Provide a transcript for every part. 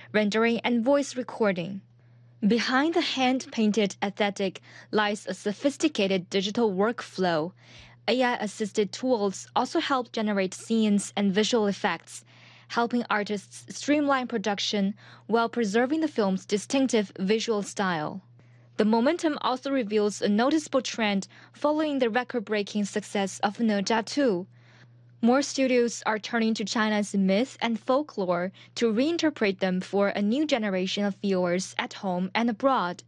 rendering, and voice recording. Behind the hand-painted aesthetic lies a sophisticated digital workflow. AI-assisted tools also help generate scenes and visual effects, helping artists streamline production while preserving the film's distinctive visual style. The momentum also reveals a noticeable trend following the record-breaking success of Ne Zha 2. More studios are turning to China's myth and folklore to reinterpret them for a new generation of viewers at home and abroad.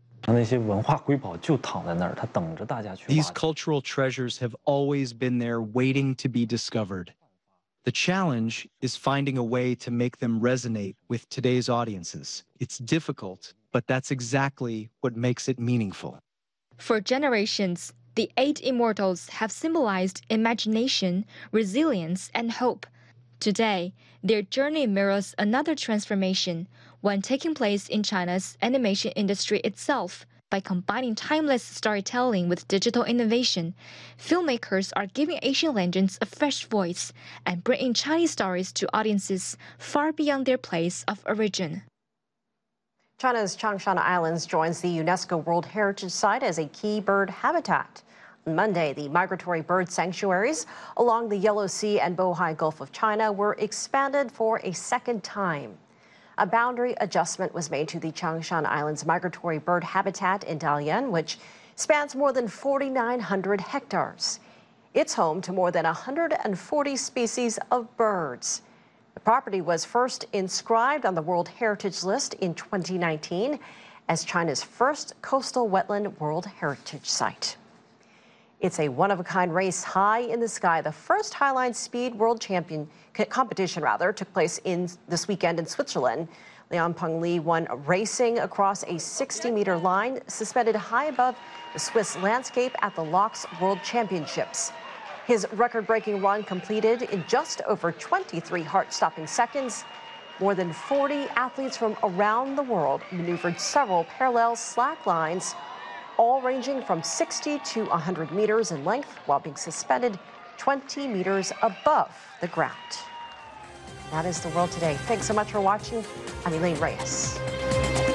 These cultural treasures have always been there waiting to be discovered. The challenge is finding a way to make them resonate with today's audiences. It's difficult, but that's exactly what makes it meaningful. For generations, the 8 immortals have symbolized imagination, resilience, and hope. Today, their journey mirrors another transformation, one taking place in China's animation industry itself. By combining timeless storytelling with digital innovation, filmmakers are giving Asian legends a fresh voice and bringing Chinese stories to audiences far beyond their place of origin. China's Changshan Islands joins the UNESCO World Heritage Site as a key bird habitat. On Monday, the migratory bird sanctuaries along the Yellow Sea and Bohai Gulf of China were expanded for a second time. A boundary adjustment was made to the Changshan Islands migratory bird habitat in Dalian, which spans more than 4,900 hectares. It's home to more than 140 species of birds. The property was first inscribed on the World Heritage List in 2019 as China's first coastal wetland World Heritage Site. It's a one-of-a-kind race high in the sky. The first Highline Speed World competition took place this weekend in Switzerland. Liang Pengli won racing across a 60-meter line suspended high above the Swiss landscape at the Laux World Championships. His record-breaking run completed in just over 23 heart-stopping seconds. More than 40 athletes from around the world maneuvered several parallel slack lines, all ranging from 60 to 100 meters in length while being suspended 20 meters above the ground. That is the world today. Thanks so much for watching. I'm Elaine Reyes.